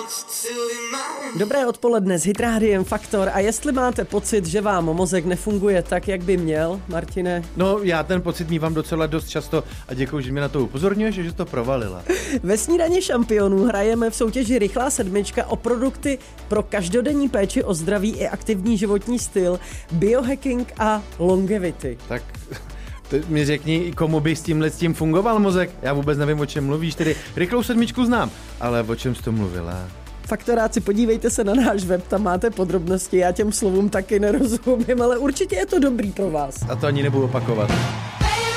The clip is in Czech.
Dobré odpoledne s Hitrádiem Faktor a jestli máte pocit, že vám mozek nefunguje tak, jak by měl, Martine? No, já ten pocit mívám docela dost často a děkuji, že mě na to upozorňuješ, že to provalila. Ve Snídani šampionů hrajeme v soutěži Rychlá sedmička o produkty pro každodenní péči o zdraví i aktivní životní styl, biohacking a longevity. Tak mi řekni, komu by s tím fungoval mozek? Já vůbec nevím, o čem mluvíš, tedy Rychlou sedmičku znám, ale o čem jsi to mluvila? Faktoráci, podívejte se na náš web, tam máte podrobnosti, já těm slovům taky nerozumím, ale určitě je to dobrý pro vás. A to ani nebudu opakovat.